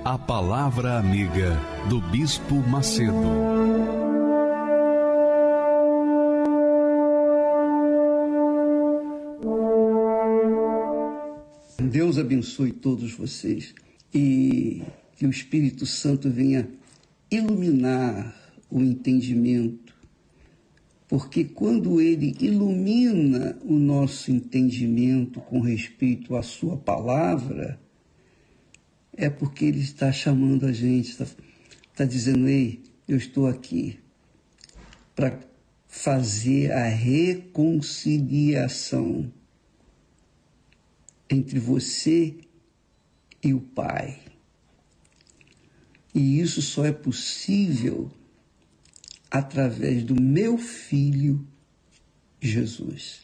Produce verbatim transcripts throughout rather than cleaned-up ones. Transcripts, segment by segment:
A Palavra Amiga, do Bispo Macedo. Deus abençoe todos vocês e que o Espírito Santo venha iluminar o entendimento, porque quando Ele ilumina o nosso entendimento com respeito à Sua palavra, é porque Ele está chamando a gente, está, está dizendo: ei, eu estou aqui para fazer a reconciliação entre você e o Pai. E isso só é possível através do meu Filho Jesus.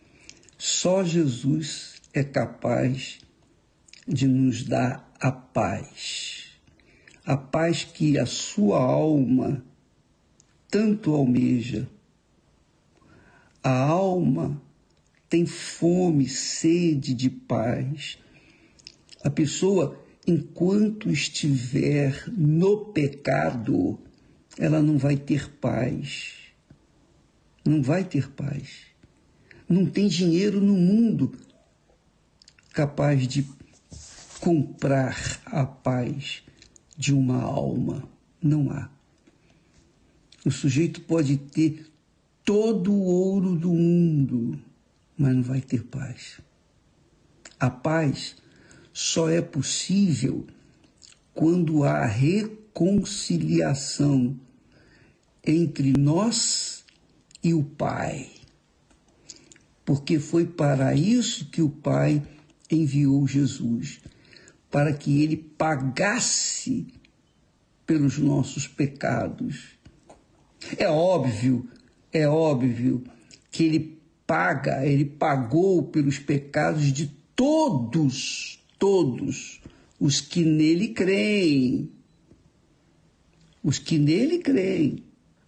Só Jesus é capaz de nos dar a paz. A paz que a sua alma tanto almeja. A alma tem fome, sede de paz. A pessoa, enquanto estiver no pecado, ela não vai ter paz. Não vai ter paz. Não tem dinheiro no mundo capaz de comprar a paz de uma alma. Não há. O sujeito pode ter todo o ouro do mundo, mas não vai ter paz. A paz só é possível quando há reconciliação entre nós e o Pai. Porque foi para isso que o Pai enviou Jesus, para que Ele pagasse pelos nossos pecados. É óbvio, é óbvio que Ele paga, Ele pagou pelos pecados de todos, todos os que nele creem. Os que nele creem.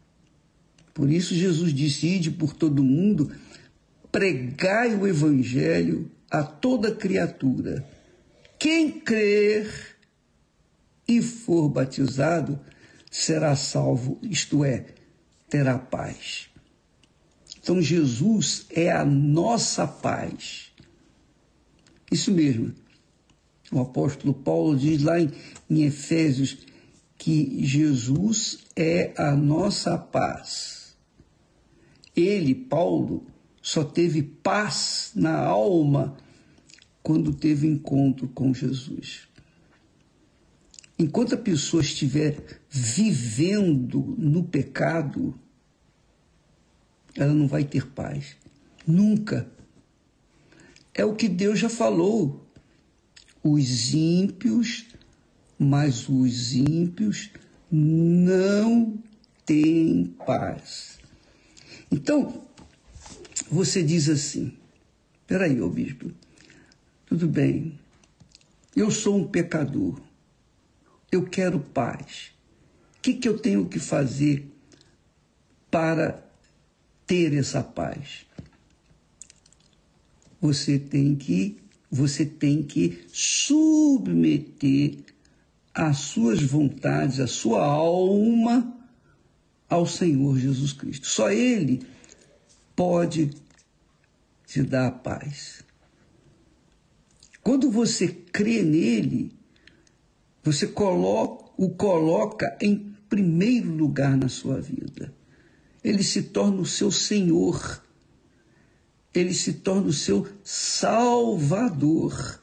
Por isso Jesus disse: ide por todo mundo, pregai o Evangelho a toda criatura. Quem crer e for batizado será salvo, isto é, terá paz. Então Jesus é a nossa paz. Isso mesmo. O apóstolo Paulo diz lá em, em Efésios que Jesus é a nossa paz. Ele, Paulo, só teve paz na alma quando teve encontro com Jesus. Enquanto a pessoa estiver vivendo no pecado, ela não vai ter paz. Nunca. É o que Deus já falou. Os ímpios, mas os ímpios não têm paz. Então, você diz assim: peraí, ô bispo, tudo bem, eu sou um pecador, eu quero paz. O que, que eu tenho que fazer para ter essa paz? Você tem que, você tem que submeter as suas vontades, a sua alma ao Senhor Jesus Cristo. Só Ele pode te dar a paz. Quando você crê nele, você coloca, o coloca em primeiro lugar na sua vida. Ele se torna o seu Senhor. Ele se torna o seu Salvador.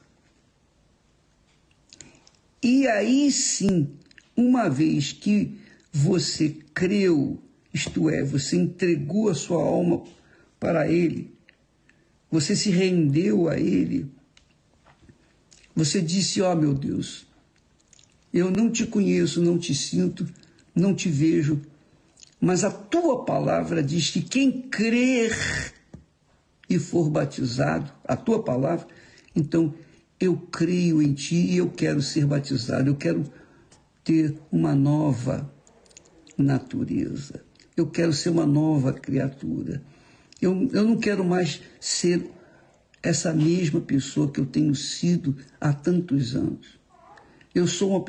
E aí sim, uma vez que você creu, isto é, você entregou a sua alma para Ele, você se rendeu a Ele, você disse: ó, meu Deus, eu não te conheço, não te sinto, não te vejo, mas a tua palavra diz que quem crer e for batizado, a tua palavra, então eu creio em ti e eu quero ser batizado, eu quero ter uma nova natureza, eu quero ser uma nova criatura, eu, eu não quero mais ser essa mesma pessoa que eu tenho sido há tantos anos. Eu sou uma